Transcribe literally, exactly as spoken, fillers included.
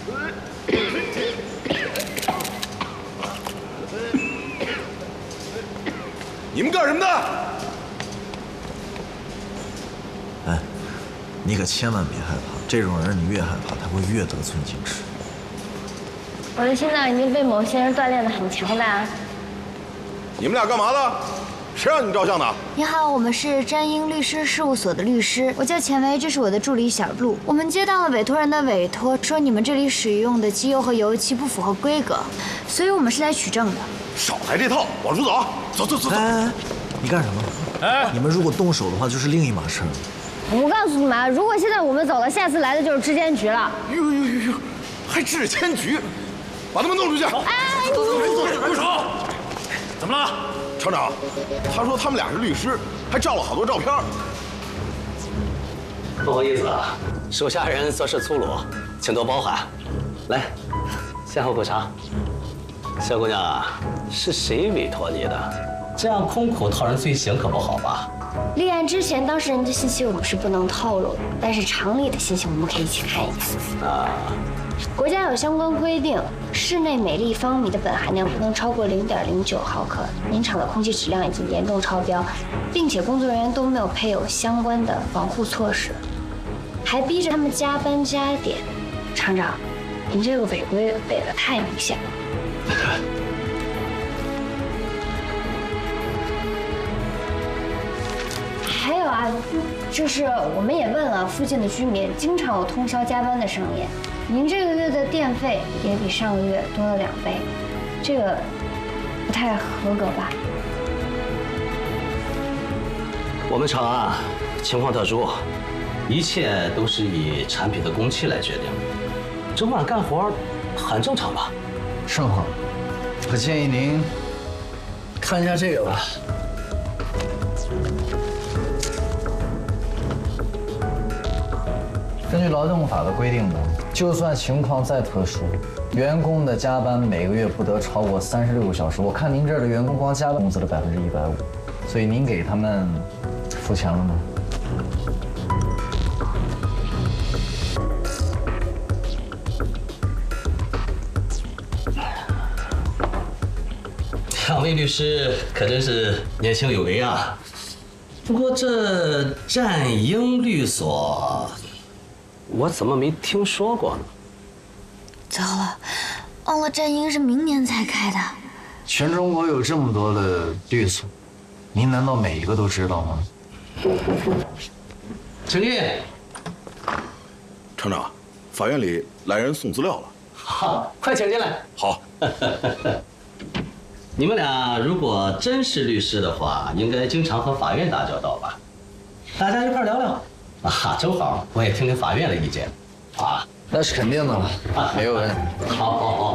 你们干什么的？ 哎，你可千万别害怕，这种人你越害怕，他会越得寸进尺。 我的心脏已经被某些人锻炼得很强大。 你们俩干嘛的？谁让你们照相的？ 你好，我们是詹英律师事务所的律师，我叫钱薇，这是我的助理小陆。我们接到了委托人的委托，说你们这里使用的机油和油漆不符合规格，所以我们是来取证的。 少来这套，往出走，走走走走。 哎，你干什么？哎，你们如果动手的话，就是另一码事儿。 我告诉你们，如果现在我们走了，下次来的就是质监局了。 呦呦呦呦，还质监局，把他们弄出去！ 哎， 住手！怎么了？ 厂长，他说他们俩是律师，还照了好多照片。 不好意思啊，手下人做事粗鲁，请多包涵。来，先后补偿。小姑娘啊，是谁委托你的？这样空口套人罪行可不好吧？ 立案之前，当事人的信息我们是不能透露的，但是厂里的信息我们可以一起看一眼。 啊。 国家有相关规定，室内每立方米的苯含量不能超过零点零九毫克。您厂的空气质量已经严重超标，并且工作人员都没有配有相关的防护措施，还逼着他们加班加点。厂长，您这个违规违得太明显了。还有啊，就是我们也问了附近的居民，经常有通宵加班的上演。您这个月的电费也比上个月多了两倍，这个不太合格吧？ 我们厂啊，情况特殊，一切都是以产品的工期来决定。整晚干活很正常吧？ 盛好，我建议您看一下这个吧。根据劳动法的规定呢，就算情况再特殊，员工的加班每个月不得超过三十六个小时。我看您这儿的员工光加班工资的百分之一百五，所以您给他们付钱了吗？ 两位律师可真是年轻有为啊！不过这战英律所，我怎么没听说过呢？ 糟了，忘了战英是明年才开的。 全中国有这么多的律所，您难道每一个都知道吗？ 请进。 厂长，法院里来人送资料了。 好，快请进来。 好。 你们俩如果真是律师的话，应该经常和法院打交道吧？大家一块聊聊啊，正好我也听听法院的意见，啊， 那是肯定的了，没有问题。 好，好，好。